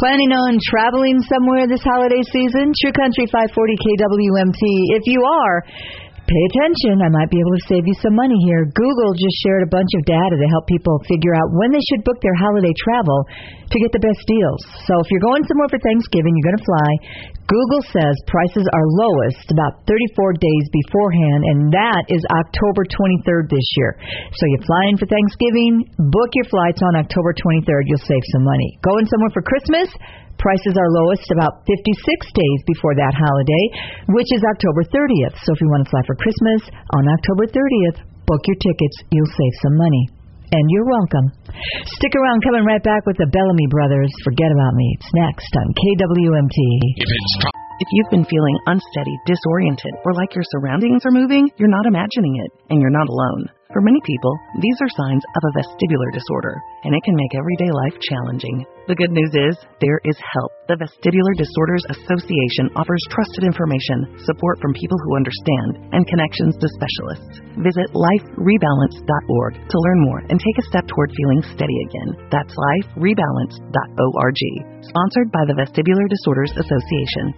Planning on traveling somewhere this holiday season? True Country 540 KWMT. If you are, pay attention. I might be able to save you some money here. Google just shared a bunch of data to help people figure out when they should book their holiday travel to get the best deals. So if you're going somewhere for Thanksgiving, you're going to fly, Google says prices are lowest about 34 days beforehand, and that is October 23rd this year. So you're flying for Thanksgiving, book your flights on October 23rd. You'll save some money. Going somewhere for Christmas, prices are lowest about 56 days before that holiday, which is October 30th. So if you want to fly for Christmas on October 30th, book your tickets. You'll save some money. And you're welcome. Stick around, coming right back with the Bellamy Brothers. Forget About Me. It's next on KWMT. If you've been feeling unsteady, disoriented, or like your surroundings are moving, you're not imagining it, and you're not alone. For many people, these are signs of a vestibular disorder, and it can make everyday life challenging. The good news is, there is help. The Vestibular Disorders Association offers trusted information, support from people who understand, and connections to specialists. Visit liferebalance.org to learn more and take a step toward feeling steady again. That's liferebalance.org. Sponsored by the Vestibular Disorders Association.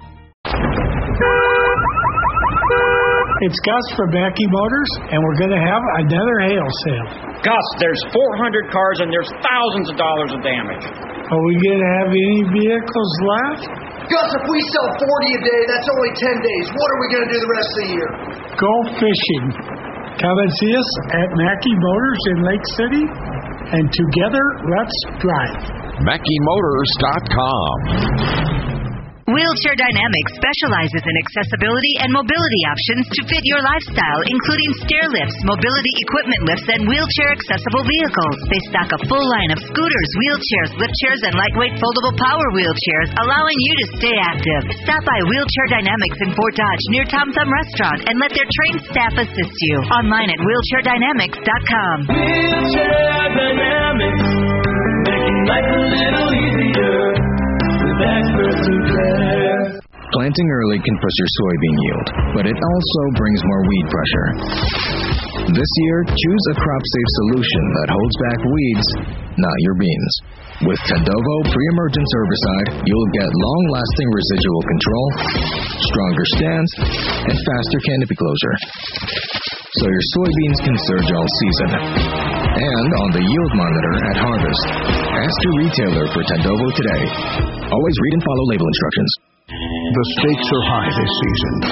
It's Gus from Mackey Motors, and we're going to have another hail sale. Gus, there's 400 cars and there's thousands of dollars of damage. Are we going to have any vehicles left? Gus, if we sell 40 a day, that's only 10 days. What are we going to do the rest of the year? Go fishing. Come and see us at Mackey Motors in Lake City, and together, let's drive. MackeyMotors.com. Wheelchair Dynamics specializes in accessibility and mobility options to fit your lifestyle, including stair lifts, mobility equipment lifts, and wheelchair-accessible vehicles. They stock a full line of scooters, wheelchairs, lift chairs, and lightweight foldable power wheelchairs, allowing you to stay active. Stop by Wheelchair Dynamics in Fort Dodge near Tom Thumb Restaurant and let their trained staff assist you. Online at wheelchairdynamics.com. Wheelchair Dynamics, making life a little easier. Planting early can push your soybean yield, but it also brings more weed pressure. This year, choose a crop-safe solution that holds back weeds, not your beans. With Tendovo pre-emergence herbicide, you'll get long-lasting residual control, stronger stands, and faster canopy closure. So your soybeans can surge all season. And on the yield monitor at harvest. Ask your retailer for Tendovo today. Always read and follow label instructions. The stakes are high this season.